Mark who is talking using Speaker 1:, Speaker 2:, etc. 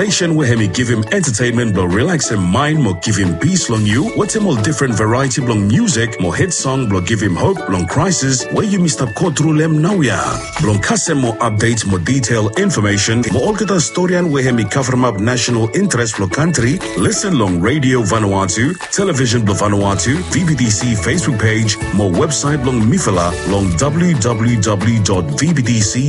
Speaker 1: station where he give him entertainment but relax him mind, more give him peace long you. What him all different variety long music, more hit song, but give him hope, long crisis, where you missed up call through them now ya. Long custom more updates, more detailed information, more all get a story and where he cover up national interest for country. Listen long Radio Vanuatu, television blo Vanuatu, VBDC Facebook page, more website long Mifala, long www.vbdc.co.za.